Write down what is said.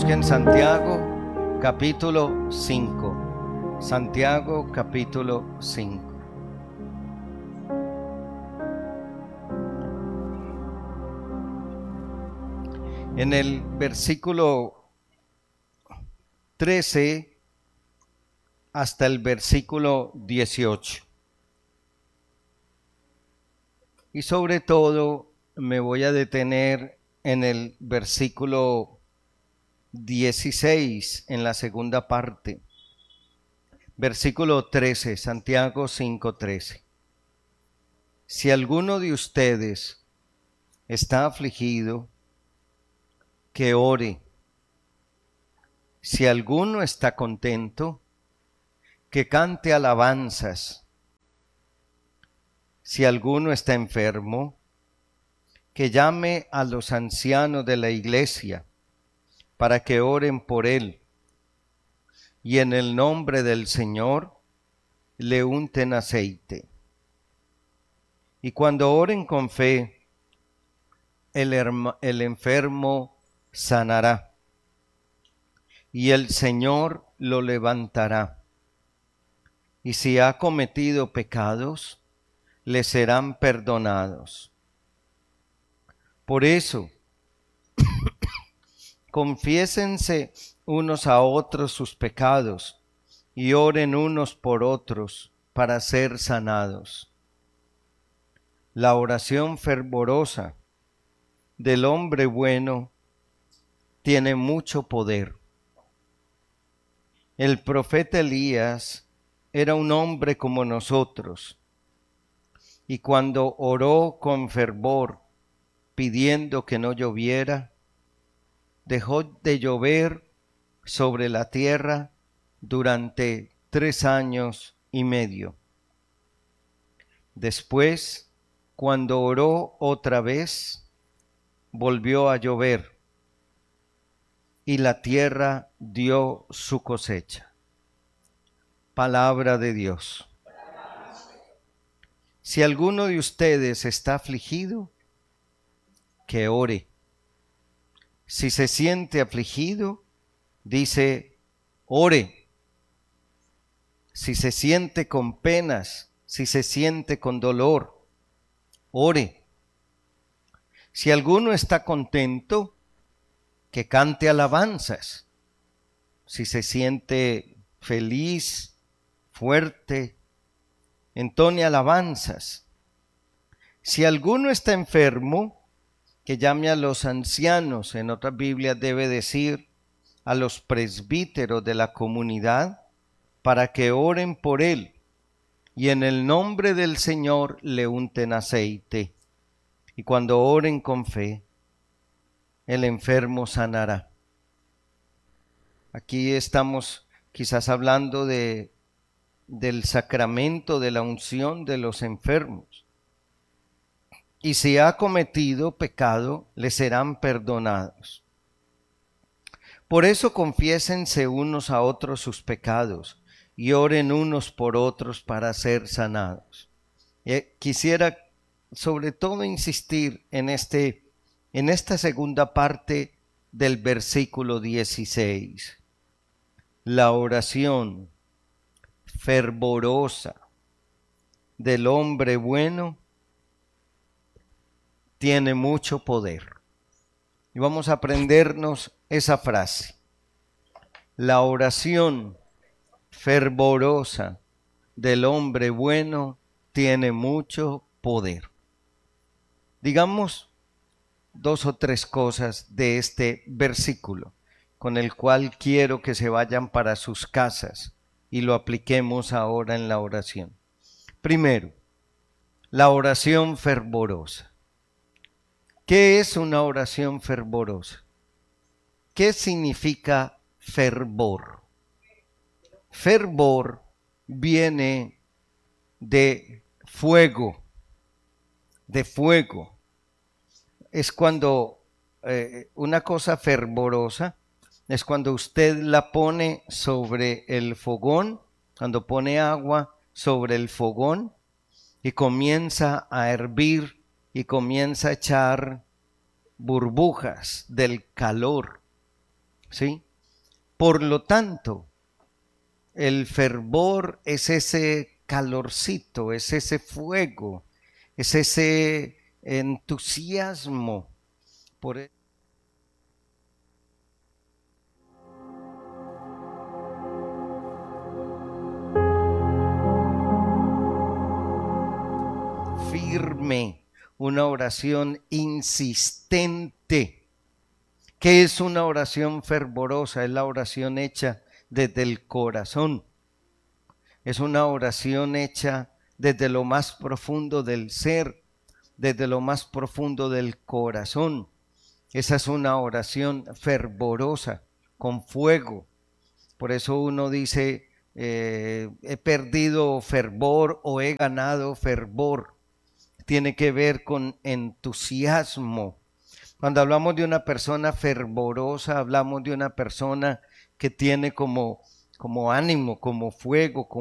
Busquen Santiago capítulo 5. Santiago capítulo 5. En el versículo 13 hasta el versículo 18. Y sobre todo me voy a detener en el versículo 16 en la segunda parte. Versículo 13, Santiago 5:13. Si alguno de ustedes está afligido, que ore. Si alguno está contento, que cante alabanzas. Si alguno está enfermo, que llame a los ancianos de la iglesia para que oren por él, y en el nombre del Señor le unten aceite. Y cuando oren con fe, el enfermo sanará, y el Señor lo levantará. Y si ha cometido pecados, le serán perdonados. Por eso, confiésense unos a otros sus pecados y oren unos por otros para ser sanados. La oración fervorosa del hombre bueno tiene mucho poder. El profeta Elías era un hombre como nosotros, y cuando oró con fervor pidiendo que no lloviera, dejó de llover sobre la tierra durante 3 años y medio. Después, cuando oró otra vez, volvió a llover y la tierra dio su cosecha. Palabra de Dios. Si alguno de ustedes está afligido, que ore. Si se siente afligido, dice, ore. Si se siente con penas, si se siente con dolor, ore. Si alguno está contento, que cante alabanzas. Si se siente feliz, fuerte, entone alabanzas. Si alguno está enfermo, que llame a los ancianos. En otras Biblias debe decir a los presbíteros de la comunidad para que oren por él y en el nombre del Señor le unten aceite. Y cuando oren con fe, el enfermo sanará. Aquí estamos quizás hablando del sacramento de la unción de los enfermos. Y si ha cometido pecado, le serán perdonados. Por eso confiésense unos a otros sus pecados y oren unos por otros para ser sanados. Quisiera sobre todo insistir en esta segunda parte del versículo 16. La oración fervorosa del hombre bueno tiene mucho poder. Y vamos a aprendernos esa frase. La oración fervorosa del hombre bueno tiene mucho poder. Digamos 2 o 3 cosas de este versículo, con el cual quiero que se vayan para sus casas y lo apliquemos ahora en la oración. Primero, la oración fervorosa. ¿Qué es una oración fervorosa? ¿Qué significa fervor? Fervor viene de fuego, Es cuando una cosa fervorosa es cuando usted la pone sobre el fogón, cuando pone agua sobre el fogón y comienza a hervir y comienza a echar burbujas del calor. ¿sí? Por lo tanto, el fervor es ese calorcito, es ese fuego, es ese entusiasmo. Por firme, una oración insistente. ¿Qué es una oración fervorosa? Es la oración hecha desde el corazón. Es una oración hecha desde lo más profundo del ser, desde lo más profundo del corazón. Esa es una oración fervorosa, con fuego. Por eso uno dice, he perdido fervor o he ganado fervor. Tiene que ver con entusiasmo. Cuando hablamos de una persona fervorosa, hablamos de una persona que tiene como ánimo, como fuego, como